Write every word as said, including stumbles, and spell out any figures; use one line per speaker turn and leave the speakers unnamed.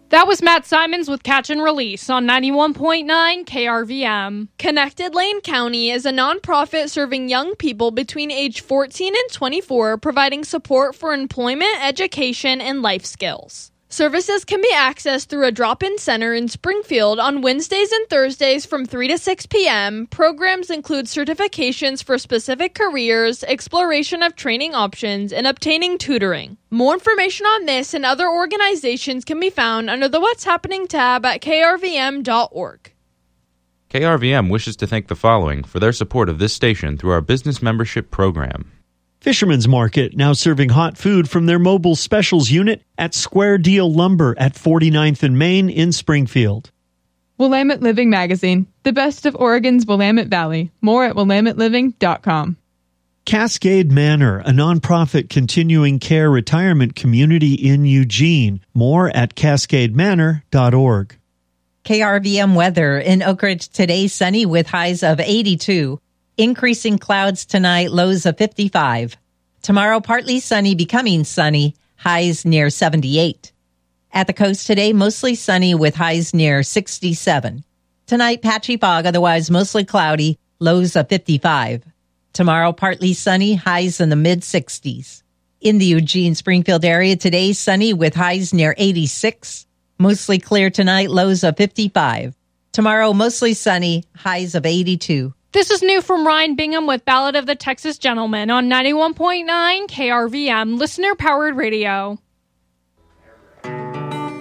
That was Matt Simons with Catch and Release on ninety-one point nine K R V M.
Connected Lane County is a nonprofit serving young people between age fourteen and twenty-four, providing support for employment, education, and life skills. Services can be accessed through a drop-in center in Springfield on Wednesdays and Thursdays from three to six p.m. Programs include certifications for specific careers, exploration of training options, and obtaining tutoring. More information on this and other organizations can be found under the What's Happening tab at k r v m dot org.
K R V M wishes to thank the following for their support of this station through our business membership program.
Fisherman's Market, now serving hot food from their mobile specials unit at Square Deal Lumber at forty-ninth and Main in Springfield.
Willamette Living Magazine, the best of Oregon's Willamette Valley. More at willamette living dot com.
Cascade Manor, a nonprofit continuing care retirement community in Eugene. More at cascade manor dot org.
K R V M weather in Oak Ridge today, sunny with highs of eighty-two. Increasing clouds tonight, lows of fifty-five. Tomorrow, partly sunny, becoming sunny, highs near seventy-eight. At the coast today, mostly sunny with highs near sixty-seven. Tonight, patchy fog, otherwise mostly cloudy, lows of fifty-five. Tomorrow, partly sunny, highs in the mid-sixties. In the Eugene-Springfield area, today, sunny with highs near eighty-six. Mostly clear tonight, lows of fifty-five. Tomorrow, mostly sunny, highs of eighty-two.
This is new from Ryan Bingham with Ballad of the Texas Gentleman on ninety-one point nine K R V M, listener-powered radio.